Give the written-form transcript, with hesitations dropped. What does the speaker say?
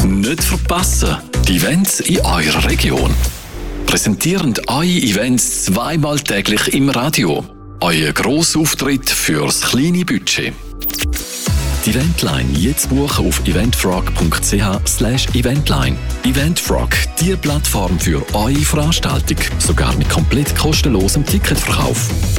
Nicht verpassen, die Events in eurer Region. Präsentieren eure Events zweimal täglich im Radio. Euer Grossauftritt fürs kleine Budget. Die Eventline jetzt buchen auf eventfrog.ch/eventline. Eventfrog, die Plattform für eure Veranstaltung, sogar mit komplett kostenlosem Ticketverkauf.